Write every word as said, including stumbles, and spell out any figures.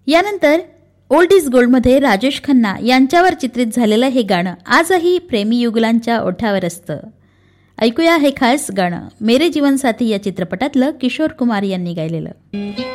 यानंतर old is गोल्डमध्ये Rajesh Khanna यांच्यावर चित्रित झालेलं हे गाणं आजही प्रेमी युगलांच्या ओठावर असतं. ऐकूया हे खास गाणं मेरे जीवन साथी या चित्रपटातलं किशोर कुमार यांनी गायलेलं.